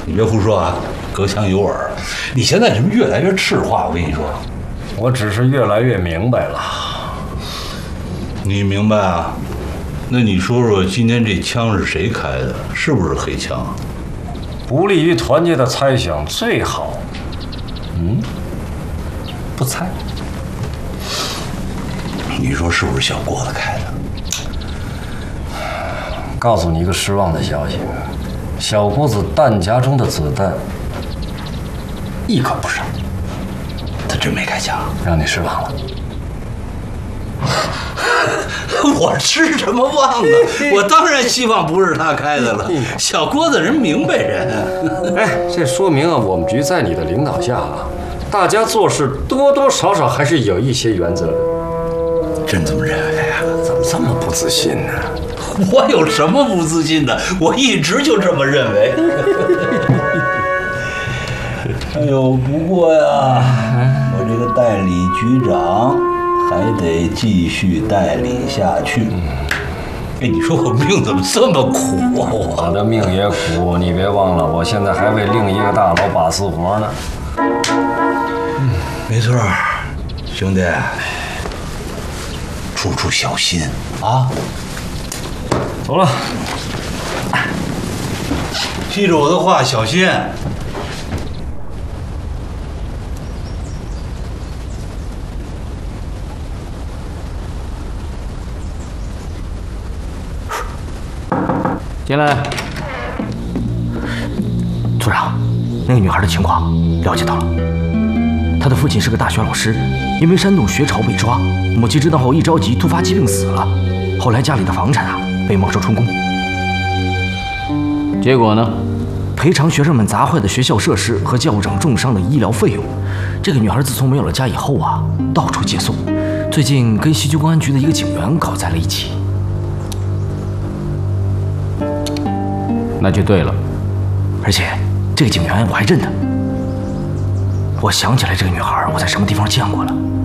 你别胡说啊，隔墙有耳。你现在怎么越来越赤化？我跟你说， 我只是越来越明白了。 你明白啊？那你说说，今天这枪是谁开的？是不是黑枪？ 不利于团结的猜想最好。不猜。 你说是不是小郭子开的？ 告诉你一个失望的消息，小郭子弹夹中的子弹一颗不剩。 他真没开枪， 让你失望了。 我是什么忘了？我当然希望不是他开的了。小郭子人明白人。 哎，这说明啊，我们局在你的领导下啊，大家做事多多少少还是有一些原则的。 真这么认为啊？ 怎么这么不自信呢？ 我有什么不自信的？我一直就这么认为。哎呦，不过呀，我这个代理局长还得继续代理下去。哎，你说我命怎么这么苦啊？ 我的命也苦，你别忘了，我现在还为另一个大佬把私活呢。 没错，兄弟，处处小心啊！ 走了， 记着我的话，小心。 进来，组长，那个女孩的情况了解到了。她的父亲是个大学老师，因为煽动学潮被抓，母亲知道后一着急突发疾病死了。后来家里的房产被没收充公。结果呢？赔偿学生们砸坏的学校设施和教务长重伤的医疗费用。这个女孩自从没有了家以后到处借宿，最近跟西区公安局的一个警员搞在了一起。那就对了，而且这个警员我还认得。我想起来这个女孩，我在什么地方见过了。